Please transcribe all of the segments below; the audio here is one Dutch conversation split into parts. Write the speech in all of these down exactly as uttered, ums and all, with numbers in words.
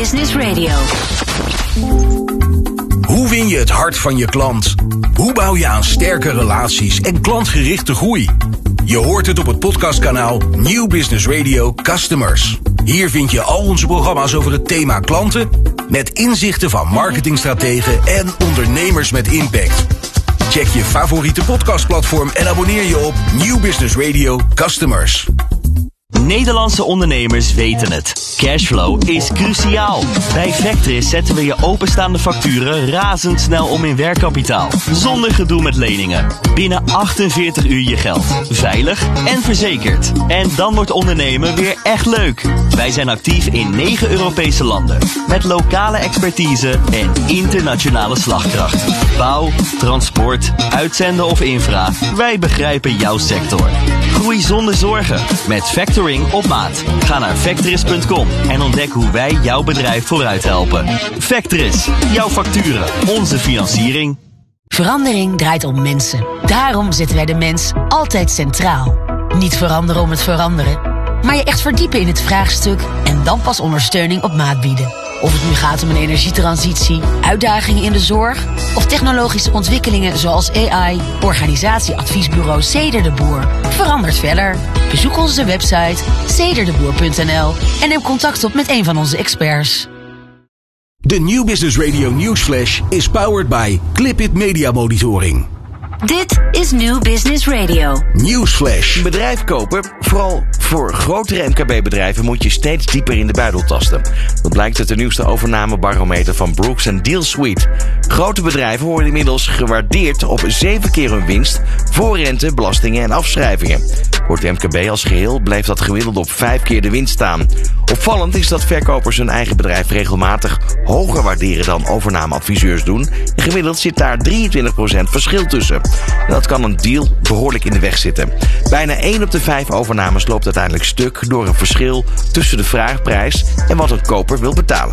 Business Radio. Hoe win je het hart van je klant? Hoe bouw je aan sterke relaties en klantgerichte groei? Je hoort het op het podcastkanaal New Business Radio Customers. Hier vind je al onze programma's over het thema klanten, met inzichten van marketingstrategen en ondernemers met impact. Check je favoriete podcastplatform en abonneer je op New Business Radio Customers. Nederlandse ondernemers weten het. Cashflow is cruciaal. Bij Vectris zetten we je openstaande facturen razendsnel om in werkkapitaal. Zonder gedoe met leningen. Binnen achtenveertig uur je geld. Veilig en verzekerd. En dan wordt ondernemen weer echt leuk. Wij zijn actief in negen Europese landen. Met lokale expertise en internationale slagkracht. Bouw, transport, uitzenden of infra. Wij begrijpen jouw sector. Groei zonder zorgen. Met Factoring op maat. Ga naar Vectris punt com en ontdek hoe wij jouw bedrijf vooruit helpen. Vectris, jouw facturen, onze financiering. Verandering draait om mensen. Daarom zetten wij de mens altijd centraal. Niet veranderen om het veranderen, maar je echt verdiepen in het vraagstuk en dan pas ondersteuning op maat bieden. Of het nu gaat om een energietransitie, uitdagingen in de zorg of technologische ontwikkelingen zoals A I, organisatieadviesbureau Ceder de Boer verandert verder. Bezoek onze website ceder de boer punt n l en neem contact op met een van onze experts. De New Business Radio Newsflash is powered by Clipit Media Monitoring. Dit is New Business Radio. Newsflash. Een bedrijf kopen, vooral voor grotere M K B-bedrijven, moet je steeds dieper in de buidel tasten. Dat blijkt uit de nieuwste overnamebarometer van Brooks en Dealsuite. Grote bedrijven worden inmiddels gewaardeerd op zeven keer hun winst voor rente, belastingen en afschrijvingen. Voor het M K B als geheel blijft dat gemiddeld op vijf keer de winst staan. Opvallend is dat verkopers hun eigen bedrijf regelmatig hoger waarderen dan overnameadviseurs doen. En gemiddeld zit daar drieëntwintig procent verschil tussen. En dat kan een deal behoorlijk in de weg zitten. Bijna één op de vijf overnames loopt uiteindelijk stuk door een verschil tussen de vraagprijs en wat een koper wil betalen.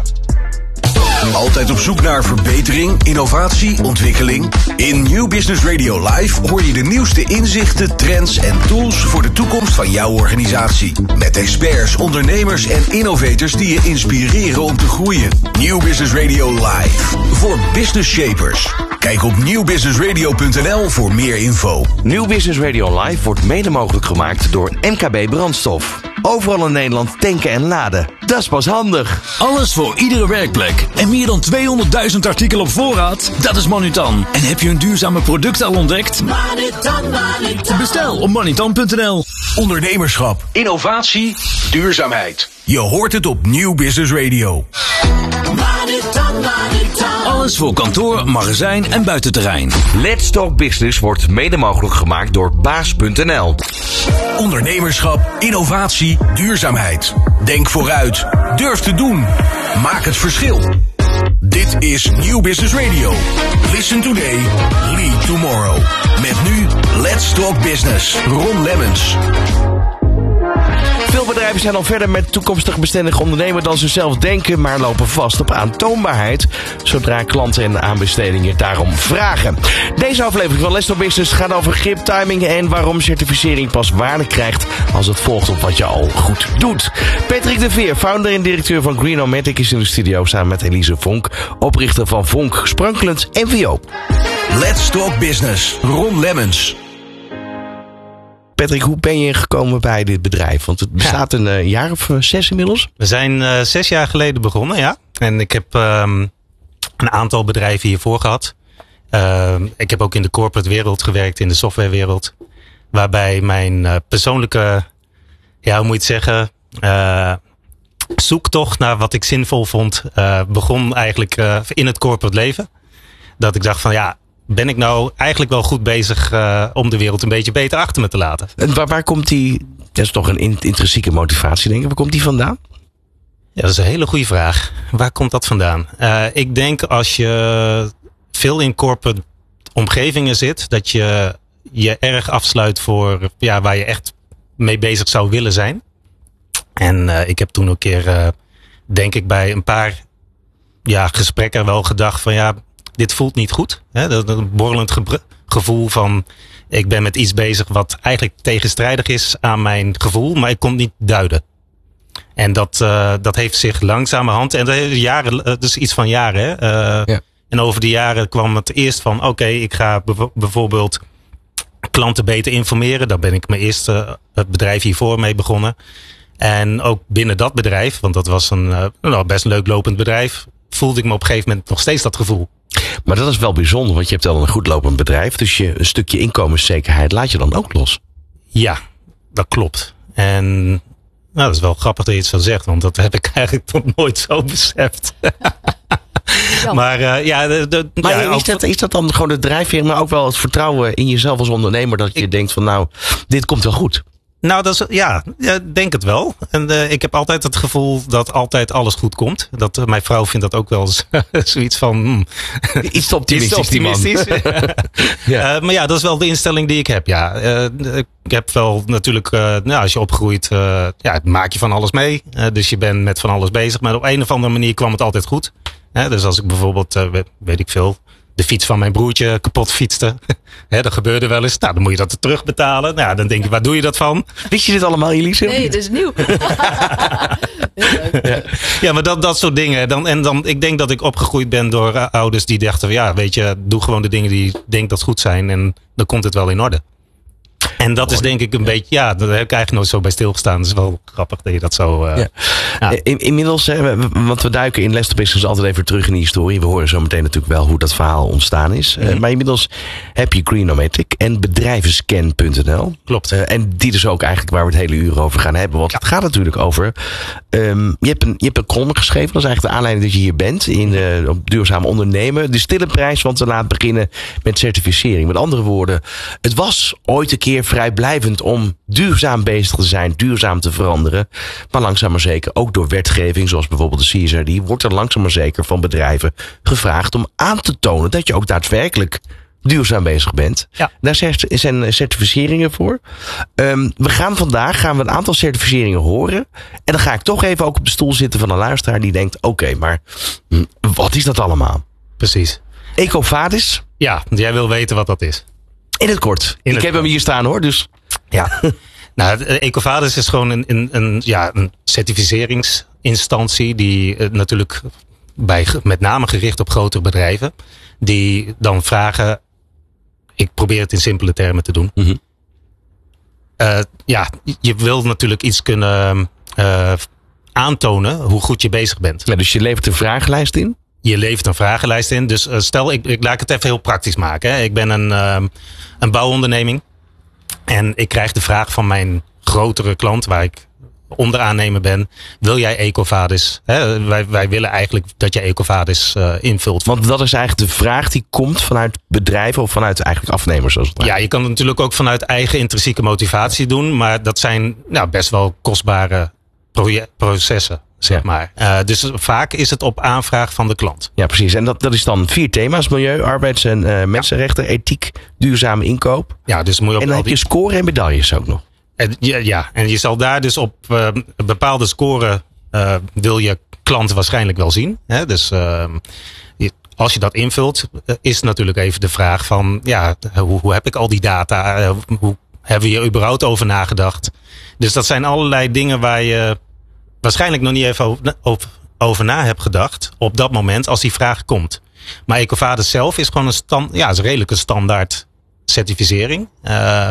Altijd op zoek naar verbetering, innovatie, ontwikkeling? In New Business Radio Live hoor je de nieuwste inzichten, trends en tools voor de toekomst van jouw organisatie. Met experts, ondernemers en innovators die je inspireren om te groeien. New Business Radio Live. Voor business shapers. Kijk op nieuw business radio punt n l voor meer info. New Business Radio Live wordt mede mogelijk gemaakt door M K B Brandstof. Overal in Nederland tanken en laden. Dat is pas handig. Alles voor iedere werkplek. En meer dan tweehonderdduizend artikelen op voorraad? Dat is Manutan. En heb je een duurzame product al ontdekt? Manutan, Manutan. Bestel op manutan punt n l. Ondernemerschap, innovatie, duurzaamheid. Je hoort het op New Business Radio. Manutan, Manutan. Alles voor kantoor, magazijn en buitenterrein. Let's Talk Business wordt mede mogelijk gemaakt door baas punt n l. Ondernemerschap, innovatie, duurzaamheid. Denk vooruit. Durf te doen. Maak het verschil. Dit is New Business Radio. Listen today, lead tomorrow. Met nu Let's Talk Business. Ron Lemmens. Veel bedrijven zijn al verder met toekomstig bestendig ondernemen dan ze zelf denken, maar lopen vast op aantoonbaarheid zodra klanten en aanbestedingen daarom vragen. Deze aflevering van Let's Talk Business gaat over grip, timing en waarom certificering pas waarde krijgt als het volgt op wat je al goed doet. Patrick de Veer, founder en directeur van Greenomatic, is in de studio samen met Elise Vonk, oprichter van Vonk Sprankelend N V O. Let's Talk Business. Ron Lemmens. Patrick, hoe ben je gekomen bij dit bedrijf? Want het bestaat ja. een uh, jaar of uh, zes inmiddels. We zijn uh, zes jaar geleden begonnen, ja. En ik heb um, een aantal bedrijven hiervoor gehad. Uh, ik heb ook in de corporate wereld gewerkt, in de softwarewereld. Waarbij mijn uh, persoonlijke, ja, hoe moet je het zeggen, uh, zoektocht naar wat ik zinvol vond, uh, begon eigenlijk uh, in het corporate leven. Dat ik dacht van ja, ben ik nou eigenlijk wel goed bezig uh, om de wereld een beetje beter achter me te laten. En waar, waar komt die, dat is toch een intrinsieke motivatie denk ik, waar komt die vandaan? Ja, dat is een hele goede vraag. Waar komt dat vandaan? Uh, ik denk als je veel in corporate omgevingen zit, dat je je erg afsluit voor ja, waar je echt mee bezig zou willen zijn. En uh, ik heb toen een keer, uh, denk ik, bij een paar ja, gesprekken wel gedacht van ja, dit voelt niet goed. Hè? Dat een borrelend ge- gevoel van ik ben met iets bezig wat eigenlijk tegenstrijdig is aan mijn gevoel, maar ik kon het niet duiden. En dat, uh, dat heeft zich langzamerhand, en dat heeft jaren, dat is iets van jaren. Hè? Uh, ja. En over die jaren kwam het eerst van, oké, okay, ik ga bev- bijvoorbeeld klanten beter informeren. Daar ben ik mijn eerste het bedrijf hiervoor mee begonnen. En ook binnen dat bedrijf, want dat was een uh, nou, best leuk lopend bedrijf, voelde ik me op een gegeven moment nog steeds dat gevoel. Maar dat is wel bijzonder, want je hebt al een goed lopend bedrijf. Dus je, een stukje inkomenszekerheid laat je dan ook los. Ja, dat klopt. En nou, dat is wel grappig dat je het zo zegt, want dat heb ik eigenlijk nog nooit zo beseft. Ja. Maar uh, ja, de, de, maar ja, is, dat, is dat dan gewoon de drijfveer, maar ook wel het vertrouwen in jezelf als ondernemer, dat je ik, denkt van nou, dit komt wel goed? Nou, dat is, ja, ja, denk het wel. En uh, ik heb altijd het gevoel dat altijd alles goed komt. Dat, uh, mijn vrouw vindt dat ook wel zoiets van... Hmm, iets te optimistisch, iets te optimistisch. ja. uh, maar ja, dat is wel de instelling die ik heb. Ja. Uh, ik heb wel natuurlijk, uh, nou, als je opgroeit, uh, ja, maak je van alles mee. Uh, dus je bent met van alles bezig. Maar op een of andere manier kwam het altijd goed. Uh, dus als ik bijvoorbeeld, uh, weet ik veel... de fiets van mijn broertje kapot fietste. Hè, dat gebeurde wel eens. Nou, dan moet je dat terugbetalen. Nou, dan denk je, waar doe je dat van? Wist je dit allemaal, Elise? Nee, dat is nieuw. ja. ja, maar dat, dat soort dingen. Dan, en dan, ik denk dat ik opgegroeid ben door uh, ouders die dachten, ja, weet je, doe gewoon de dingen die je denkt dat goed zijn. En dan komt het wel in orde. En dat is denk ik een ja. beetje, ja, daar heb ik eigenlijk nooit zo bij stilgestaan. Het is wel grappig dat je dat zo... Uh, ja. Ja. In, inmiddels, hè, want we duiken in Less to Business altijd even terug in die historie. We horen zo meteen natuurlijk wel hoe dat verhaal ontstaan is. Mm-hmm. Uh, maar inmiddels heb je Greenomatic en bedrijvenscan punt n l. Klopt. Uh, en die is ook eigenlijk waar we het hele uur over gaan hebben. Want ja. het gaat natuurlijk over... Um, je, hebt een, je hebt een column geschreven. Dat is eigenlijk de aanleiding dat je hier bent. In uh, op duurzaam ondernemen. De stille prijs, want we laten beginnen met certificering. Met andere woorden, het was ooit een keer vrijblijvend om duurzaam bezig te zijn, duurzaam te veranderen. Maar langzaam maar zeker, ook door wetgeving, zoals bijvoorbeeld de C S R D, wordt er langzaam maar zeker van bedrijven gevraagd om aan te tonen dat je ook daadwerkelijk duurzaam bezig bent. Ja. Daar zijn certificeringen voor. Um, we gaan vandaag gaan we een aantal certificeringen horen. En dan ga ik toch even ook op de stoel zitten van een luisteraar die denkt, oké, okay, maar wat is dat allemaal? Precies. EcoVadis? Ja, jij wil weten wat dat is. In het kort. In ik het heb kort. hem hier staan hoor, dus... Ja. Nou, EcoVadis is gewoon een, een, een, ja, een certificeringsinstantie die uh, natuurlijk bij, met name gericht op grotere bedrijven, die dan vragen, ik probeer het in simpele termen te doen. Mm-hmm. Uh, ja, je wil natuurlijk iets kunnen uh, aantonen hoe goed je bezig bent. Ja, dus je levert een vragenlijst in? Je levert een vragenlijst in. Dus uh, stel, ik, ik laat het even heel praktisch maken. Hè. Ik ben een, uh, een bouwonderneming. En ik krijg de vraag van mijn grotere klant, waar ik onderaannemer ben. Wil jij EcoVadis? Hè, wij, wij willen eigenlijk dat je EcoVadis uh, invult. Want dat is eigenlijk de vraag die komt vanuit bedrijven of vanuit eigenlijk afnemers. Zoals het ja, je kan het natuurlijk ook vanuit eigen intrinsieke motivatie doen. Maar dat zijn nou, best wel kostbare proje- processen. Zeg maar. Uh, dus vaak is het op aanvraag van de klant. Ja, precies. En dat, dat is dan vier thema's: milieu, arbeids- en uh, mensenrechten, ja. ethiek, duurzame inkoop. Ja, dus moet je op en dan heb je score en medailles ook nog. En, ja, ja, en je zal daar dus op uh, een bepaalde score uh, wil je klant waarschijnlijk wel zien. Hè? Dus uh, als je dat invult, is natuurlijk even de vraag van, ja, hoe, hoe heb ik al die data? Uh, hoe hebben we hier überhaupt over nagedacht? Dus dat zijn allerlei dingen waar je waarschijnlijk nog niet even over, over, over na hebt gedacht op dat moment als die vraag komt. Maar EcoVadis zelf is gewoon een, stand, ja, is een redelijke standaard certificering. Uh,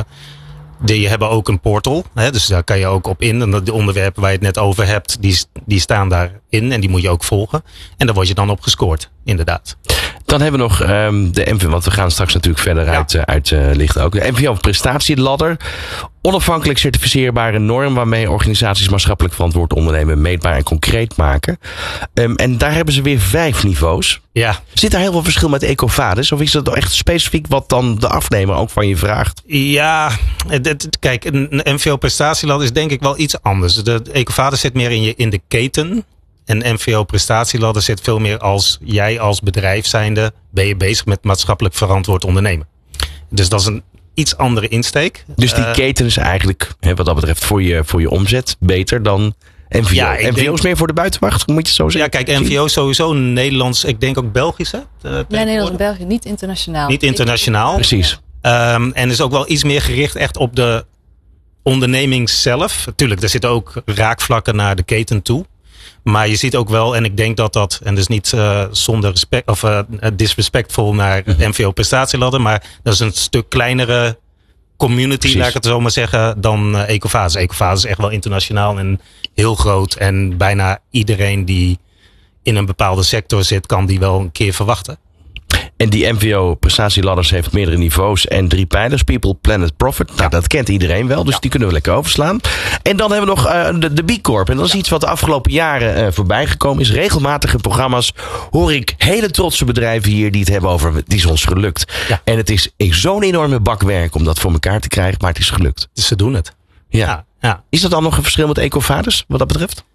die hebben ook een portal. Hè, dus daar kan je ook op in. En de onderwerpen waar je het net over hebt, die, die staan daarin. En die moet je ook volgen. En daar word je dan op gescoord, inderdaad. Dan hebben we nog um, de M V O, want we gaan straks natuurlijk verder ja. uit, uh, uit uh, lichten ook. De M V O prestatieladder. Onafhankelijk certificeerbare norm waarmee organisaties maatschappelijk verantwoord ondernemen meetbaar en concreet maken. Um, en daar hebben ze weer vijf niveaus. Ja. Zit daar heel veel verschil met EcoVadis? Of is dat echt specifiek wat dan de afnemer ook van je vraagt? Ja, het, kijk, een M V O prestatieladder is denk ik wel iets anders. De EcoVadis zit meer in, je, in de keten. En M V O prestatieladder zit veel meer als jij als bedrijf zijnde ben je bezig met maatschappelijk verantwoord ondernemen. Dus dat is een iets andere insteek. Dus die uh, keten is eigenlijk, hè, wat dat betreft, voor je, voor je omzet beter dan M V O. Ja, M V O denk, is meer voor de buitenwacht, moet je het zo zeggen? Ja, kijk, M V O is sowieso Nederlands, ik denk ook Belgisch. Hè? Uh, ja, Nederlands en Belgisch, niet internationaal. Niet internationaal. Precies. Um, en is ook wel iets meer gericht echt op de onderneming zelf, natuurlijk, er zitten ook raakvlakken naar de keten toe. Maar je ziet ook wel, en ik denk dat dat, en dus niet uh, zonder respect of uh, disrespectvol naar M V O prestatieladder, maar dat is een stuk kleinere community, Precies. laat ik het zo maar zeggen, dan uh, Ecovadis. Ecovadis is echt wel internationaal en heel groot. En bijna iedereen die in een bepaalde sector zit, kan die wel een keer verwachten. En die M V O-prestatieladders heeft meerdere niveaus en drie pijlers. People, Planet, Profit. Nou, ja. dat kent iedereen wel, dus ja. die kunnen we lekker overslaan. En dan hebben we nog uh, de, de B Corp. En dat is ja. iets wat de afgelopen jaren uh, voorbij gekomen is. Regelmatig in programma's hoor ik hele trotse bedrijven hier die het hebben over het is ons gelukt. Ja. En het is zo'n enorme bakwerk om dat voor elkaar te krijgen, maar het is gelukt. Dus ze doen het. Ja. Ja. Ja. Is dat dan nog een verschil met Ecovadis wat dat betreft?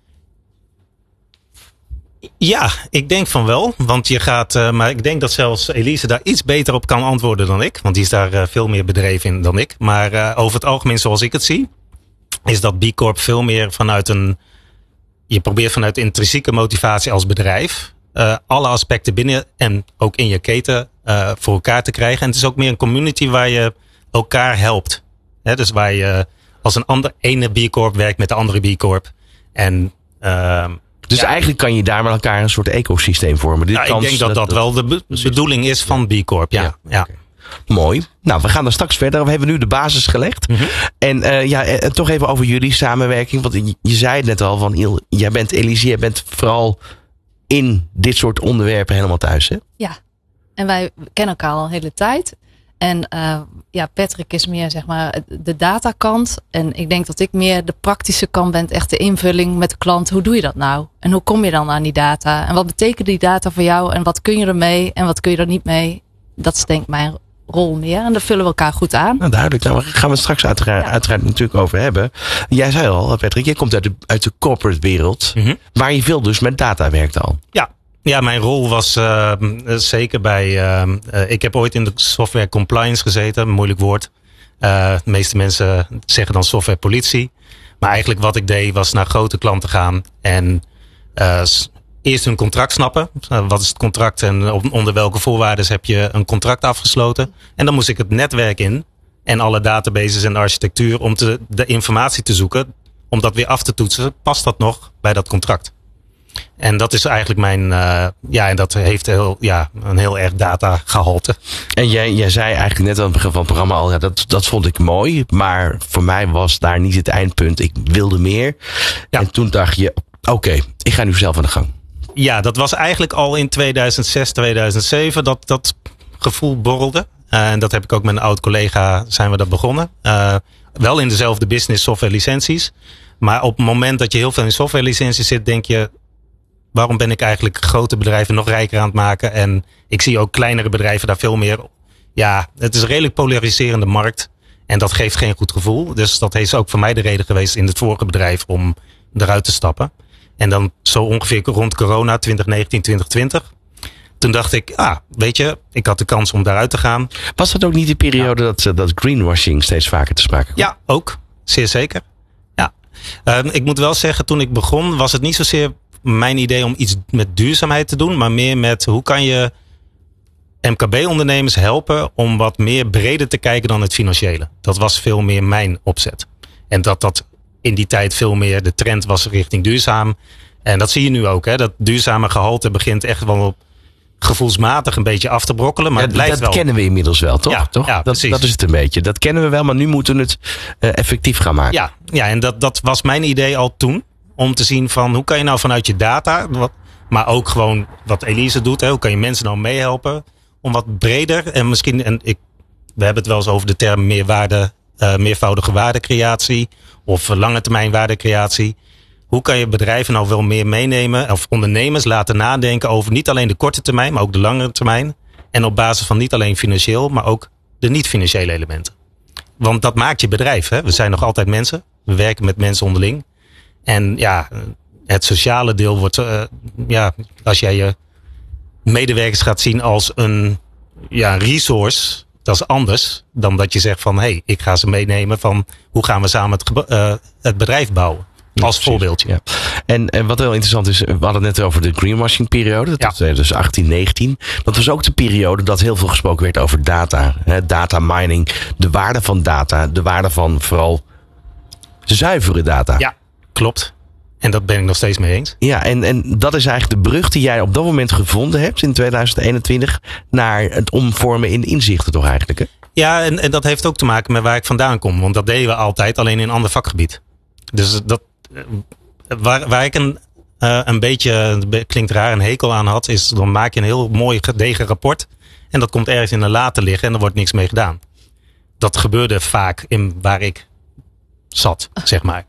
Ja, ik denk van wel. Want je gaat, uh, maar ik denk dat zelfs Elise daar iets beter op kan antwoorden dan ik. Want die is daar uh, veel meer bedreven in dan ik. Maar uh, over het algemeen zoals ik het zie, is dat B Corp veel meer vanuit een, je probeert vanuit intrinsieke motivatie als bedrijf, uh, alle aspecten binnen en ook in je keten uh, voor elkaar te krijgen. En het is ook meer een community waar je elkaar helpt. He, dus waar je als een ander, ene B Corp werkt met de andere B Corp. En uh, Dus ja. eigenlijk kan je daar met elkaar een soort ecosysteem vormen. Dit nou, kans, ik denk dat dat, dat wel de be- bedoeling is van B Corp. Ja. Ja. Ja. Okay. Mooi. Nou, we gaan daar straks verder. We hebben nu de basis gelegd. Mm-hmm. En uh, ja, en toch even over jullie samenwerking. Want je, je zei het net al van, Il, jij bent Elise, jij bent vooral in dit soort onderwerpen helemaal thuis, hè? Ja. En wij kennen elkaar al een hele tijd. En uh, ja, Patrick is meer zeg maar de datakant. En ik denk dat ik meer de praktische kant ben. Echt de invulling met de klant. Hoe doe je dat nou? En hoe kom je dan aan die data? En wat betekent die data voor jou? En wat kun je ermee? En wat kun je er niet mee? Dat is denk ik mijn rol meer. En daar vullen we elkaar goed aan. Nou, duidelijk. Nou, daar gaan we het straks uiteraard, ja. uiteraard natuurlijk over hebben. Jij zei al, Patrick, jij komt uit de, uit de corporate wereld. Mm-hmm. Waar je veel dus met data werkt al. Ja. Ja, mijn rol was uh, zeker bij... Uh, uh, ik heb ooit in de software compliance gezeten. Een moeilijk woord. Uh, de meeste mensen zeggen dan software politie. Maar eigenlijk wat ik deed was naar grote klanten gaan. En uh, eerst hun contract snappen. Uh, wat is het contract en onder welke voorwaarden heb je een contract afgesloten. En dan moest ik het netwerk in. En alle databases en de architectuur om te, de informatie te zoeken. Om dat weer af te toetsen. Past dat nog bij dat contract? En dat is eigenlijk mijn, uh, ja, en dat heeft heel, ja, een heel erg datagehalte. En jij, jij zei eigenlijk net aan het begin van het programma al, ja, dat, dat vond ik mooi. Maar voor mij was daar niet het eindpunt. Ik wilde meer. Ja. En toen dacht je, oké, okay, ik ga nu zelf aan de gang. Ja, dat was eigenlijk al in tweeduizend zes, tweeduizend zeven dat dat gevoel borrelde. Uh, en dat heb ik ook met een oud collega, zijn we dat begonnen. Uh, wel in dezelfde business software licenties. Maar op het moment dat je heel veel in software licenties zit, denk je, waarom ben ik eigenlijk grote bedrijven nog rijker aan het maken? En ik zie ook kleinere bedrijven daar veel meer. Ja, het is een redelijk polariserende markt. En dat geeft geen goed gevoel. Dus dat is ook voor mij de reden geweest in het vorige bedrijf om eruit te stappen. En dan zo ongeveer rond corona, twintig negentien, twintig twintig. Toen dacht ik, ah, weet je, ik had de kans om daaruit te gaan. Was dat ook niet die periode ja. dat, dat greenwashing steeds vaker te sprake kwam? Ja, ook. Zeer zeker. Ja. Uh, ik moet wel zeggen, toen ik begon was het niet zozeer mijn idee om iets met duurzaamheid te doen, maar meer met hoe kan je M K B-ondernemers helpen om wat meer breder te kijken dan het financiële. Dat was veel meer mijn opzet. En dat dat in die tijd veel meer de trend was richting duurzaam. En dat zie je nu ook. Hè? Dat duurzame gehalte begint echt wel op gevoelsmatig een beetje af te brokkelen. Maar ja, het blijft dat wel. kennen we inmiddels wel, toch? Ja, toch? Ja, dat, dat is het een beetje. Dat kennen we wel, maar nu moeten we het uh, effectief gaan maken. Ja, ja en dat, dat was mijn idee al toen. Om te zien van hoe kan je nou vanuit je data, wat, maar ook gewoon wat Elise doet. Hè, hoe kan je mensen nou meehelpen om wat breder en misschien, en ik, we hebben het wel eens over de term meerwaarde, uh, meervoudige waardecreatie of lange termijn waardecreatie. Hoe kan je bedrijven nou wel meer meenemen of ondernemers laten nadenken over niet alleen de korte termijn, maar ook de langere termijn. En op basis van niet alleen financieel, maar ook de niet-financiële elementen. Want dat maakt je bedrijf. Hè? We zijn nog altijd mensen. We werken met mensen onderling. En ja, het sociale deel wordt, uh, ja, als jij je medewerkers gaat zien als een, ja, een resource, dat is anders dan dat je zegt van, hé, hey, ik ga ze meenemen van hoe gaan we samen het, geba- uh, het bedrijf bouwen. Als ja, voorbeeldje. Ja. En, en wat heel interessant is, we hadden het net over de greenwashing periode. Dat ja. was tweeduizend achttien, negentien. Dat was ook de periode dat heel veel gesproken werd over data. Hè, data mining, de waarde van data, de waarde van vooral zuivere data. Ja, klopt. En dat ben ik nog steeds mee eens. Ja, en, en dat is eigenlijk de brug die jij op dat moment gevonden hebt in tweeduizend eenentwintig naar het omvormen in inzichten toch eigenlijk, hè? Ja, en, en dat heeft ook te maken met waar ik vandaan kom. Want dat deden we altijd, alleen in een ander vakgebied. Dus dat, waar, waar ik een, uh, een beetje, klinkt raar, een hekel aan had, is dan maak je een heel mooi gedegen rapport. En dat komt ergens in een la te liggen en er wordt niks mee gedaan. Dat gebeurde vaak in waar ik zat, zeg maar.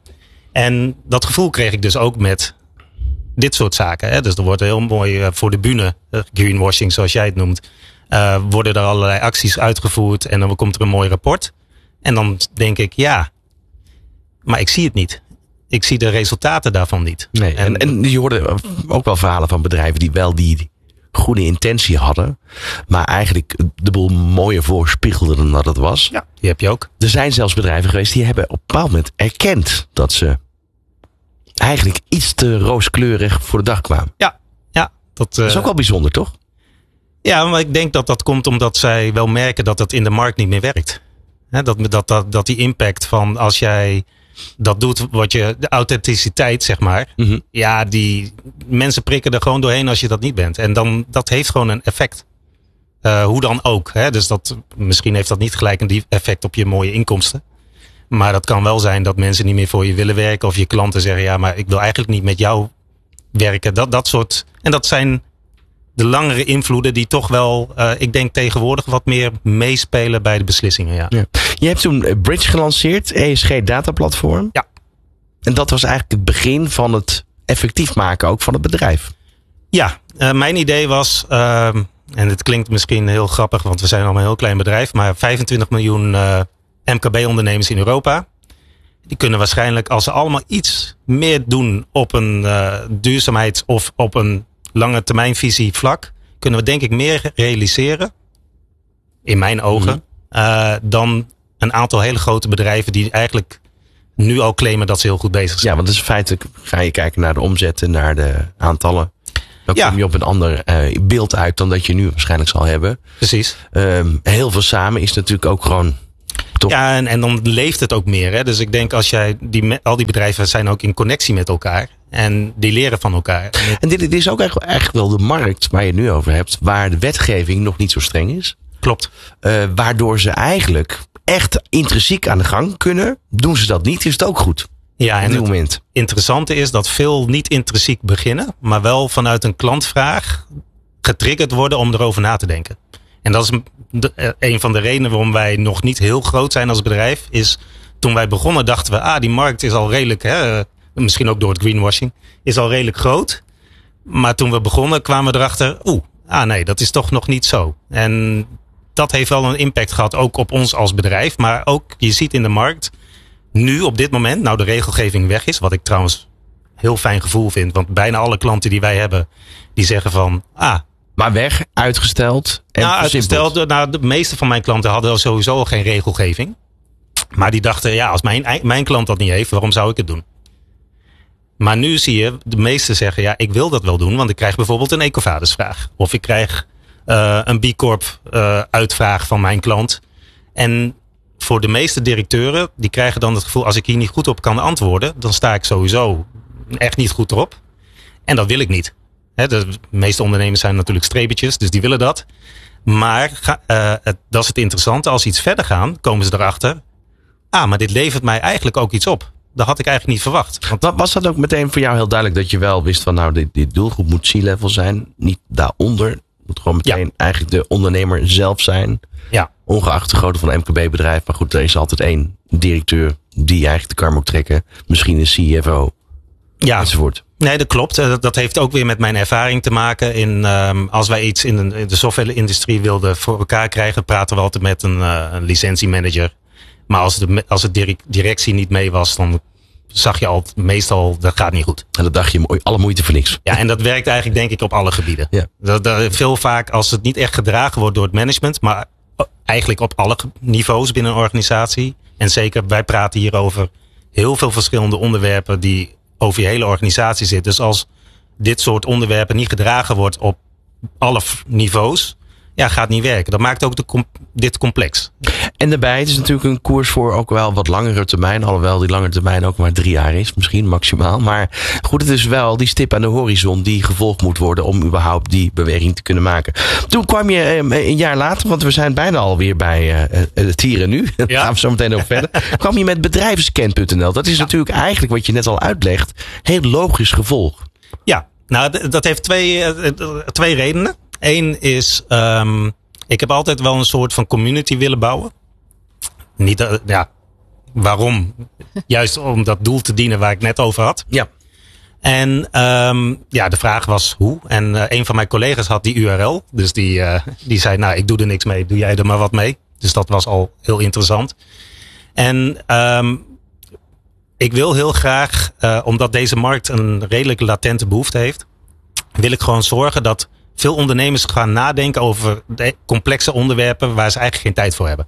En dat gevoel kreeg ik dus ook met dit soort zaken. Hè? Dus er wordt heel mooi uh, voor de bühne, uh, greenwashing zoals jij het noemt, uh, worden er allerlei acties uitgevoerd en dan komt er een mooi rapport. En dan denk ik, ja, maar ik zie het niet. Ik zie de resultaten daarvan niet. Nee, en, en je hoorde ook wel verhalen van bedrijven die wel die goede intentie hadden, maar eigenlijk de boel mooier voorspiegelden dan dat het was. Ja, die heb je ook. Er zijn zelfs bedrijven geweest die hebben op een bepaald moment erkend dat ze eigenlijk iets te rooskleurig voor de dag kwamen. Ja, ja. Dat, uh, dat is ook wel bijzonder, toch? Ja, maar ik denk dat dat komt omdat zij wel merken dat dat in de markt niet meer werkt. He, dat, dat, dat, dat die impact van als jij dat doet, wat je, de authenticiteit, zeg maar. Mm-hmm. Ja, die mensen prikken er gewoon doorheen als je dat niet bent. En dan, dat heeft gewoon een effect. Uh, hoe dan ook. Hè? Dus dat, misschien heeft dat niet gelijk een effect op je mooie inkomsten. Maar dat kan wel zijn dat mensen niet meer voor je willen werken. Of je klanten zeggen, ja, maar ik wil eigenlijk niet met jou werken. Dat, dat soort. En dat zijn de langere invloeden die toch wel, uh, ik denk tegenwoordig wat meer meespelen bij de beslissingen. Ja. Ja. Je hebt toen Bridge gelanceerd, E S G dataplatform. Ja. En dat was eigenlijk het begin van het effectief maken ook van het bedrijf. Ja, uh, mijn idee was, uh, en het klinkt misschien heel grappig, want we zijn allemaal een heel klein bedrijf, maar vijfentwintig miljoen uh, M K B-ondernemers in Europa. Die kunnen waarschijnlijk, als ze allemaal iets meer doen op een uh, duurzaamheids- of op een lange termijnvisie vlak, kunnen we denk ik meer realiseren, in mijn ogen, mm-hmm. uh, dan een aantal hele grote bedrijven die eigenlijk nu al claimen dat ze heel goed bezig zijn. Ja, want het is feitelijk, ga je kijken naar de omzetten, naar de aantallen, dan ja. kom je op een ander uh, beeld uit dan dat je nu waarschijnlijk zal hebben. Precies. Um, heel veel samen is natuurlijk ook gewoon toch. Ja, en, en dan leeft het ook meer. Hè? Dus ik denk als jij, die, al die bedrijven zijn ook in connectie met elkaar. En die leren van elkaar. En dit, dit is ook echt, echt wel de markt waar je het nu over hebt, waar de wetgeving nog niet zo streng is. Klopt. Uh, waardoor ze eigenlijk echt intrinsiek aan de gang kunnen. Doen ze dat niet, is het ook goed. Ja, en op dit moment. Het interessante is dat veel niet intrinsiek beginnen, maar wel vanuit een klantvraag getriggerd worden om erover na te denken. En dat is de, een van de redenen waarom wij nog niet heel groot zijn als bedrijf. Is toen wij begonnen dachten we, ah, die markt is al redelijk, hè, misschien ook door het greenwashing, is al redelijk groot. Maar toen we begonnen kwamen we erachter, oeh, ah nee, dat is toch nog niet zo. En dat heeft wel een impact gehad, ook op ons als bedrijf. Maar ook, je ziet in de markt, nu op dit moment, nou de regelgeving weg is, wat ik trouwens heel fijn gevoel vind. Want bijna alle klanten die wij hebben, die zeggen van, ah. Maar weg, uitgesteld en nou, uitgesteld. Nou, de meeste van mijn klanten hadden sowieso al geen regelgeving. Maar die dachten, ja, als mijn, mijn klant dat niet heeft, waarom zou ik het doen? Maar nu zie je, de meesten zeggen, ja, ik wil dat wel doen, want ik krijg bijvoorbeeld een EcoVadis-vraag. Of ik krijg uh, een B Corp uh, uitvraag van mijn klant. En voor de meeste directeuren, die krijgen dan het gevoel, als ik hier niet goed op kan antwoorden, dan sta ik sowieso echt niet goed erop. En dat wil ik niet. He, de meeste ondernemers zijn natuurlijk streepetjes, dus die willen dat. Maar uh, het, dat is het interessante, als ze iets verder gaan, komen ze erachter, ah, maar dit levert mij eigenlijk ook iets op. Dat had ik eigenlijk niet verwacht. Want was dat ook meteen voor jou heel duidelijk dat je wel wist van, nou, die, die doelgroep moet C-level zijn, niet daaronder. Het moet gewoon meteen ja. eigenlijk de ondernemer zelf zijn. Ja. Ongeacht de grootte van een M K B-bedrijf. Maar goed, er is altijd één directeur die eigenlijk de kar moet trekken. Misschien een C F O. Ja, enzovoort. Nee, dat klopt. Dat heeft ook weer met mijn ervaring te maken. In, um, als wij iets in de, in de software-industrie wilden voor elkaar krijgen, praten we altijd met een, uh, een licentiemanager. Maar als de, als de directie niet mee was, dan zag je al meestal, dat gaat niet goed. En dat dacht je, alle moeite voor niks. Ja, en dat werkt eigenlijk denk ik op alle gebieden. Ja. Dat, dat, veel vaak als het niet echt gedragen wordt door het management, maar eigenlijk op alle niveaus binnen een organisatie. En zeker, wij praten hier over heel veel verschillende onderwerpen die over je hele organisatie zitten. Dus als dit soort onderwerpen niet gedragen wordt op alle niveaus, ja, gaat niet werken. Dat maakt ook de com- dit complex. En daarbij, het is natuurlijk een koers voor ook wel wat langere termijn. Alhoewel die lange termijn ook maar drie jaar is, misschien maximaal. Maar goed, het is wel die stip aan de horizon die gevolgd moet worden om überhaupt die beweging te kunnen maken. Toen kwam je een jaar later, want we zijn bijna alweer bij uh, het hier en nu. Daar ja. gaan we zo meteen over verder. Kwam je met bedrijvenscan punt n l. Dat is ja. natuurlijk eigenlijk wat je net al uitlegt. Heel logisch gevolg. Ja, nou d- dat heeft twee, uh, twee redenen. Eén is, um, ik heb altijd wel een soort van community willen bouwen. Niet, uh, ja, waarom? Juist om dat doel te dienen waar ik net over had. Ja. En um, ja, de vraag was hoe. En uh, een van mijn collega's had die U R L. Dus die, uh, die zei, nou, ik doe er niks mee. Doe jij er maar wat mee? Dus dat was al heel interessant. En um, ik wil heel graag, uh, omdat deze markt een redelijk latente behoefte heeft, wil ik gewoon zorgen dat veel ondernemers gaan nadenken over de complexe onderwerpen waar ze eigenlijk geen tijd voor hebben.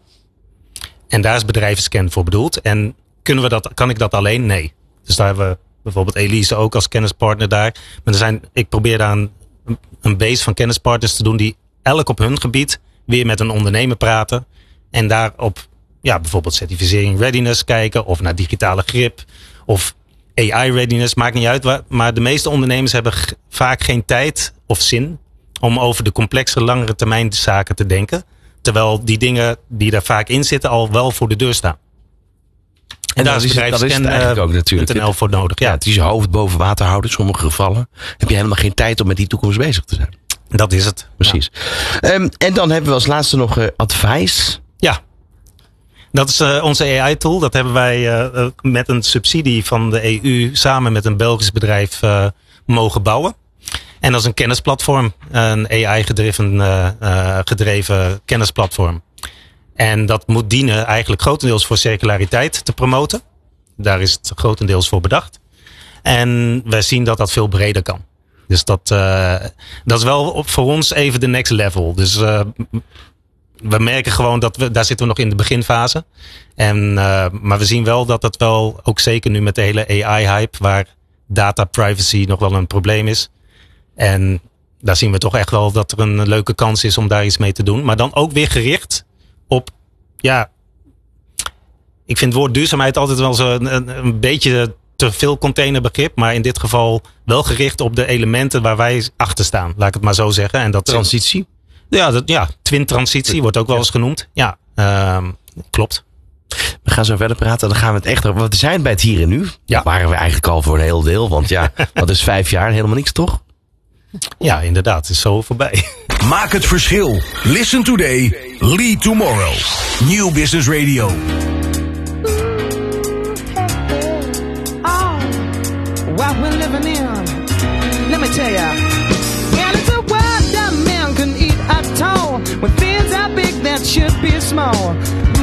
En daar is bedrijvenscan voor bedoeld. En kunnen we dat, kan ik dat alleen? Nee. Dus daar hebben we bijvoorbeeld Elise ook als kennispartner daar. Maar er zijn, ik probeer daar een, een base van kennispartners te doen die elk op hun gebied weer met een ondernemer praten. En daarop ja, bijvoorbeeld certificering readiness kijken of naar digitale grip of A I readiness. Maakt niet uit. Maar de meeste ondernemers hebben g- vaak geen tijd of zin om over de complexe langere termijn zaken te denken. Terwijl die dingen die daar vaak in zitten al wel voor de deur staan. En, en daar is bedrijfsscan eigenlijk ook natuurlijk N L voor nodig. Ja, Ja, het is je hoofd boven water houden in sommige gevallen. Heb je helemaal geen tijd om met die toekomst bezig te zijn. dat is het. Precies. Ja. Um, en dan hebben we als laatste nog uh, advice. Ja, dat is uh, onze A I-tool. Dat hebben wij uh, met een subsidie van de E U samen met een Belgisch bedrijf uh, mogen bouwen. En dat is een kennisplatform. Een A I-gedreven uh, uh, gedreven kennisplatform. En dat moet dienen eigenlijk grotendeels voor circulariteit te promoten. Daar is het grotendeels voor bedacht. En wij zien dat dat veel breder kan. Dus dat, uh, dat is wel voor ons even de next level. Dus uh, we merken gewoon dat we, daar zitten we nog in de beginfase. En, uh, maar we zien wel dat dat wel, ook zeker nu met de hele A I-hype, waar data privacy nog wel een probleem is. En daar zien we toch echt wel dat er een leuke kans is om daar iets mee te doen. Maar dan ook weer gericht op, ja, ik vind het woord duurzaamheid altijd wel zo een, een, een beetje te veel containerbegrip. Maar in dit geval wel gericht op de elementen waar wij achter staan. Laat ik het maar zo zeggen. En dat Transitie? Ja, dat, ja, twin-transitie wordt ook wel eens genoemd. Ja, uh, klopt. We gaan zo verder praten. Dan gaan we het echt over. We zijn bij het hier en nu. Ja. Waren we eigenlijk al voor een heel deel. Want ja, dat is vijf jaar helemaal niks, toch? Ja, inderdaad. Het is zo voorbij. Maak het verschil. Listen today. Lead tomorrow. New Business Radio. Oh, what we're living in. Let me tell ya. And it's a world that man can eat at all. When things are big that should be small.